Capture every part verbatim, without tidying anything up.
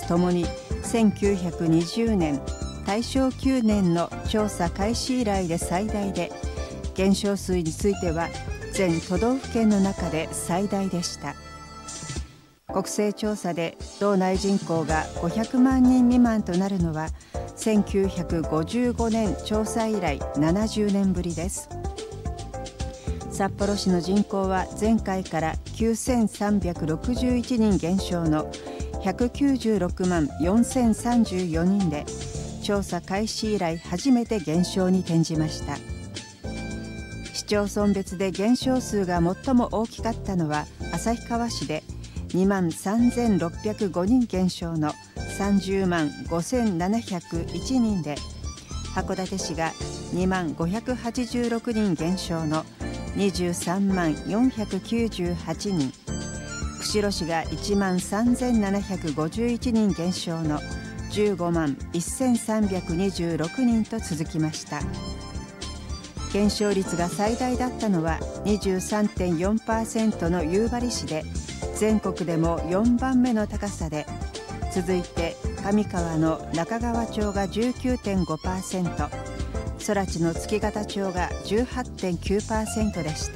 ともにせんきゅうひゃくにじゅうねん大正きゅうねんの調査開始以来で最大で、減少数については全都道府県の中で最大でした。国勢調査で道内人口がごひゃくまんにん未満となるのはせんきゅうひゃくごじゅうごねん調査以来ななじゅうねんぶりです。札幌市の人口は前回からきゅうせんさんびゃくろくじゅういちにん減少のひゃくきゅうじゅうろくまんよんせんさんじゅうよにんで、調査開始以来初めて減少に転じました。市町村別で減少数が最も大きかったのは旭川市でにまんさんぜんろっぴゃくごにん減少のさんじゅうまんごせんななひゃくいちにんで、函館市がにまんごひゃくはちじゅうろくにん減少のにじゅうさんまんよんひゃくきゅうじゅうはちにん、釧路市がいちまんさんぜんななひゃくごじゅういちにん減少のじゅうごまんせんさんびゃくにじゅうろくにんと続きました。減少率が最大だったのは にじゅうさんてんよんパーセント の夕張市で、全国でもよんばんめの高さで、続いて上川の中川町が じゅうきゅうてんごパーセント、空知の月形町が じゅうはちてんきゅうパーセント でした。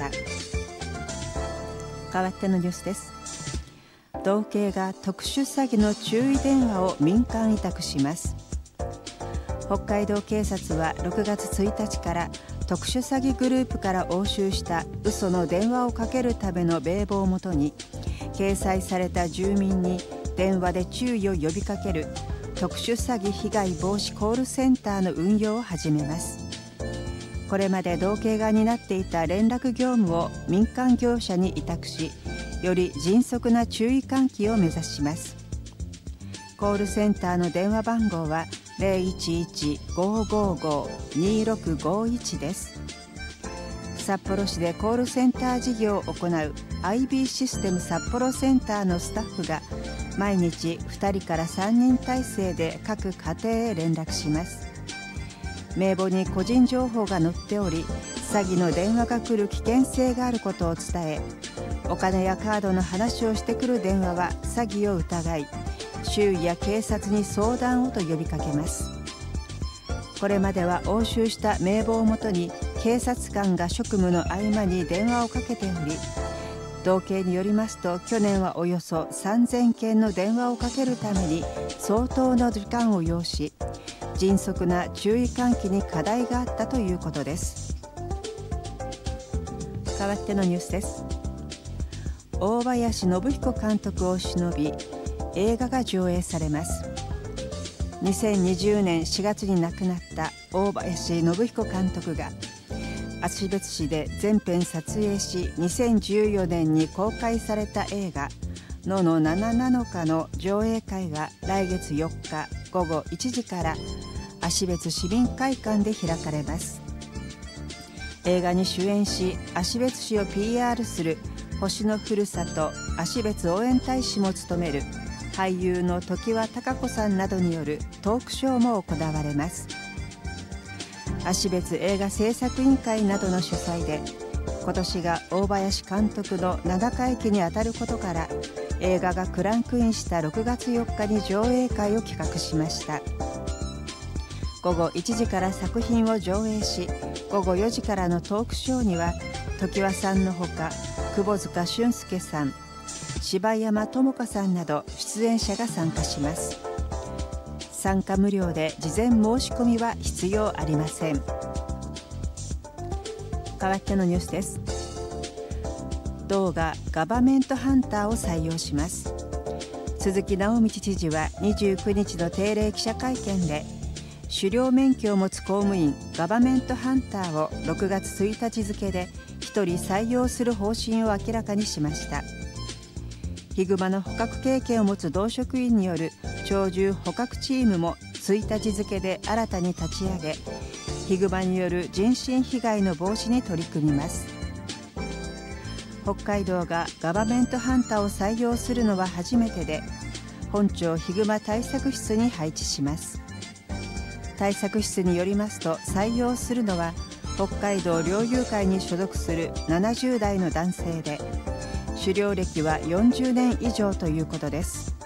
代わってのニュースです。道警が特殊詐欺の注意電話を民間委託します。北海道警察はろくがつついたちから特殊詐欺グループから押収した嘘の電話をかけるための名簿をもとに、掲載された住民に電話で注意を呼びかける特殊詐欺被害防止コールセンターの運用を始めます。これまで道警が担っていた連絡業務を民間業者に委託し、より迅速な注意喚起を目指します。コールセンターの電話番号は ゼロいちいち ごーごーごー にーろくごーいち です。札幌市でコールセンター事業を行う アイビー システム札幌センターのスタッフが毎日ふたりからさんにん体制で各家庭へ連絡します。名簿に個人情報が載っており、詐欺の電話が来る危険性があることを伝え、お金やカードの話をしてくる電話は詐欺を疑い、周囲や警察に相談をと呼びかけます。これまでは押収した名簿をもとに警察官が職務の合間に電話をかけており、道警によりますと去年はおよそさんぜんけんの電話をかけるために相当の時間を要し、迅速な注意喚起に課題があったということです。代わってのニュースです。大林信彦監督を偲び映画が上映されます。にせんにじゅうねんしがつに亡くなった大林信彦監督が芦別市で全編撮影し、にせんじゅうよねんに公開された映画「ののなななのか」の上映会が来月よっかごごいちじから芦別市民会館で開かれます。映画に主演し芦別市を ピーアール する星のふるさと芦別応援大使も務める俳優の常盤貴子さんなどによるトークショーも行われます。芦別映画制作委員会などの主催で、今年が大林監督のななかいきにあたることから、映画がクランクインしたろくがつよっかに上映会を企画しました。ごごいちじから作品を上映し、ごごよじからのトークショーには常盤さんのほか窪塚俊介さん、柴山智香さんなど出演者が参加します。参加無料で事前申し込みは必要ありません。代わってのニュースです。道がガバメントハンターを採用します。鈴木直道知事はにじゅうくにちの定例記者会見で、狩猟免許を持つ公務員ガバメントハンターをろくがつついたち付でひとり採用する方針を明らかにしました。ヒグマの捕獲経験を持つ同職員による鳥獣捕獲チームもついたち付で新たに立ち上げ、ヒグマによる人身被害の防止に取り組みます。北海道がガバメントハンターを採用するのは初めてで、本町ヒグマ対策室に配置します。対策室によりますと、採用するのは北海道猟友会に所属するななじゅうだいの男性で、狩猟歴はよんじゅうねん以上ということです。